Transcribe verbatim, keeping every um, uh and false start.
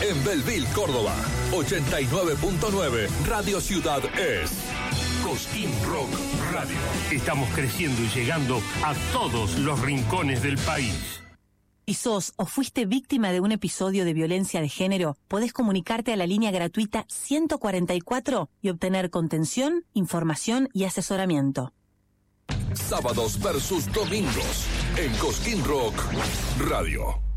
En Belville, Córdoba, ochenta y nueve punto nueve, Radio Ciudad es Cosquín Rock Radio. Estamos creciendo y llegando a todos los rincones del país. Si sos o fuiste víctima de un episodio de violencia de género, podés comunicarte a la línea gratuita ciento cuarenta y cuatro y obtener contención, información y asesoramiento. Sábados versus domingos en Cosquín Rock Radio.